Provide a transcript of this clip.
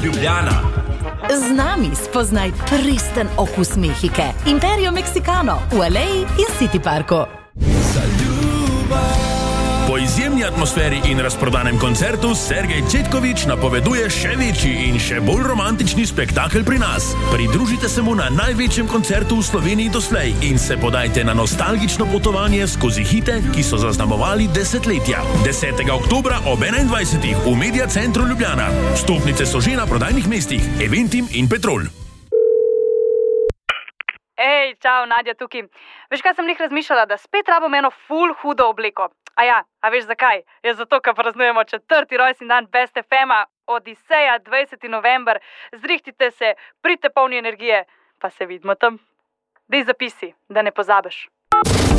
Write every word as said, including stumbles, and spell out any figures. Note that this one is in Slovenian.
Ljubljana. Z nami spoznaj pristen okus Mehike. Imperio Mexicano v Aleji in City Parku. Po izjemni atmosferi in razprodanem koncertu Sergej Cvetković napoveduje še večji in še bolj romantični spektakel pri nas. Pridružite se mu na največjem koncertu v Sloveniji doslej in se podajte na nostalgično potovanje skozi hite, ki so zaznamovali desetletja. desetega oktobra ob enaindvajsetih v Media Centru Ljubljana. Vstopnice so že na prodajnih mestih Eventim in Petrol. Ej, čau, Nadja tukaj. Veš, kaj sem lih razmišljala, da spet rabim eno ful hudo obleko. A ja, a veš zakaj? Je zato, ker praznujemo četrti rojstni dan Best ef ema, Odiseja, dvajseti november. Zrihtite se, pridite polni energije, pa se vidimo tam. Dej zapisi, da ne pozabiš.